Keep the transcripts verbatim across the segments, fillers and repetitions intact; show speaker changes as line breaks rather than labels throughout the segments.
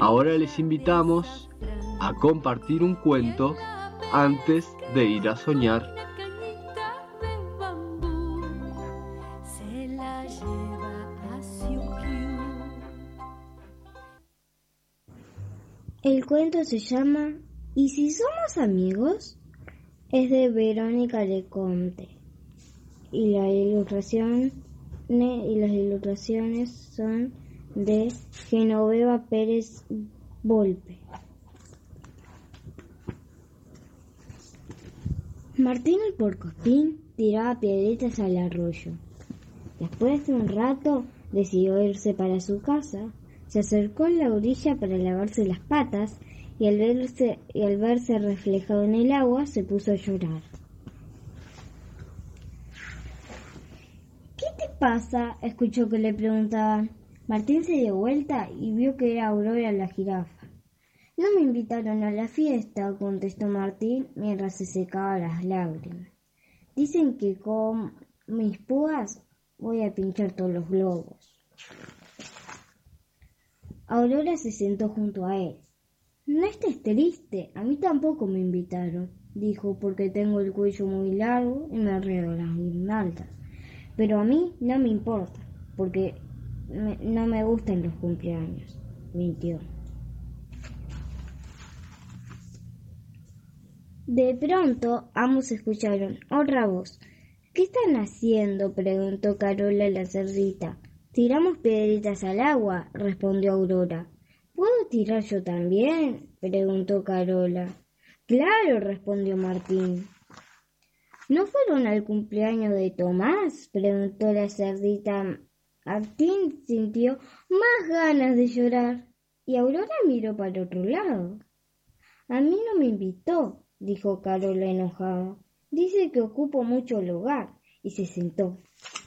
Ahora les invitamos a compartir un cuento antes de ir a soñar.
El cuento se llama ¿Y si somos amigos? Es de Verónica Leconte y la ilustración y las ilustraciones son de Genoveva Pérez Volpe. Martín el puercoespín tiraba piedritas al arroyo. Después de un rato decidió irse para su casa. Se acercó a la orilla para lavarse las patas y al verse, y al verse reflejado en el agua se puso a llorar. ¿Qué te pasa?, escuchó que le preguntaban. Martín se dio vuelta y vio que era Aurora la jirafa. No me invitaron a la fiesta, contestó Martín mientras se secaba las lágrimas. Dicen que con mis púas voy a pinchar todos los globos. Aurora se sentó junto a él. No estés triste, a mí tampoco me invitaron, dijo, porque tengo el cuello muy largo y me enredo las guirnaldas. Pero a mí no me importa, porque me, no me gustan los cumpleaños, mintió. De pronto, ambos escucharon otra voz. ¿Qué están haciendo?, preguntó Carola la cerdita. Tiramos piedritas al agua, respondió Aurora. ¿Puedo tirar yo también?, preguntó Carola. Claro, respondió Martín. ¿No fueron al cumpleaños de Tomás?, preguntó la cerdita. Martín sintió más ganas de llorar y Aurora miró para otro lado. A mí no me invitó, dijo Carola enojada. Dice que ocupo mucho lugar, y se sentó.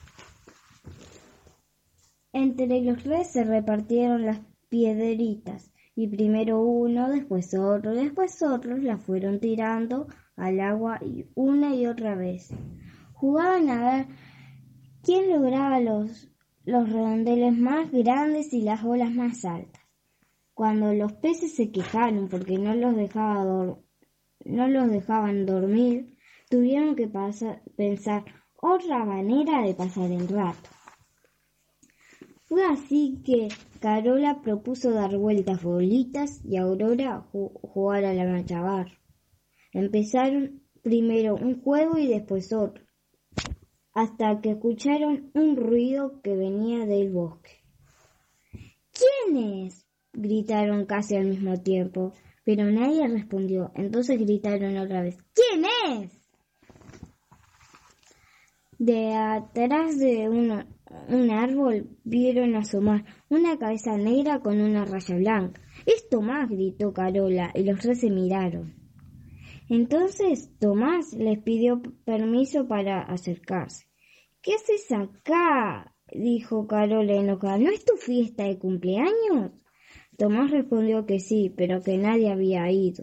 Entre los tres se repartieron las piedritas, y primero uno, después otro, después otros las fueron tirando al agua y una y otra vez. Jugaban a ver quién lograba los, los redondeles más grandes y las bolas más altas. Cuando los peces se quejaron porque no los, dejaba dor- no los dejaban dormir, tuvieron que pasar, pensar otra manera de pasar el rato. Fue así que Carola propuso dar vueltas bolitas y Aurora ju- jugar a la manchabar. Empezaron primero un juego y después otro, hasta que escucharon un ruido que venía del bosque. ¿Quién es?, gritaron casi al mismo tiempo, pero nadie respondió. Entonces gritaron otra vez. ¿Quién es? De atrás de un, un árbol vieron asomar una cabeza negra con una raya blanca. ¡Es Tomás!, gritó Carola, y los tres se miraron. Entonces Tomás les pidió permiso para acercarse. ¿Qué haces acá?, dijo Carola enojada. ¿No es tu fiesta de cumpleaños? Tomás respondió que sí, pero que nadie había ido.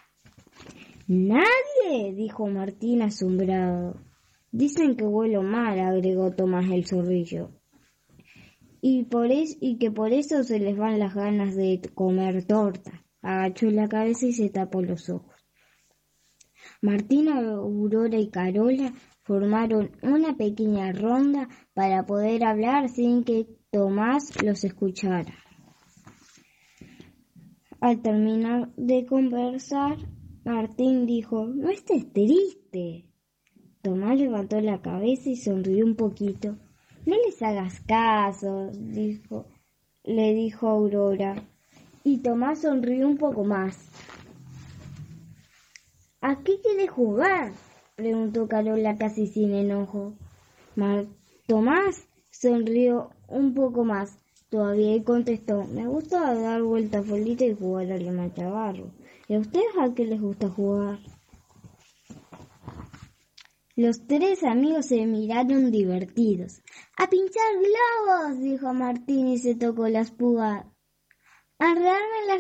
¿Nadie?, dijo Martín asombrado. Dicen que huelo mal, agregó Tomás el zorrillo, y, por es, y que por eso se les van las ganas de comer torta. Agachó la cabeza y se tapó los ojos. Martín, Aurora y Carola formaron una pequeña ronda para poder hablar sin que Tomás los escuchara. Al terminar de conversar, Martín dijo, no estés triste. Tomás levantó la cabeza y sonrió un poquito. No les hagas caso, dijo, le dijo Aurora. Y Tomás sonrió un poco más. ¿A qué quieres jugar?, preguntó Carola casi sin enojo. Mar- Tomás sonrió un poco más todavía y contestó, me gusta dar vueltas bolitas y jugar al machabarro. ¿Y a ustedes a qué les gusta jugar? Los tres amigos se miraron divertidos. ¡A pinchar globos!, dijo Martín y se tocó las púas. ¡A enredarme las